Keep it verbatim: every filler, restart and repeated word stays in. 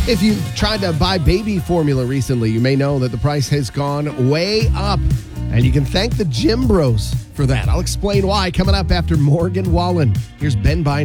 If you've tried to buy baby formula recently, you may know that the price has gone way up. And you can thank the Gym Bros for that. I'll explain why coming up after Morgan Wallen. Here's Ben Bynum.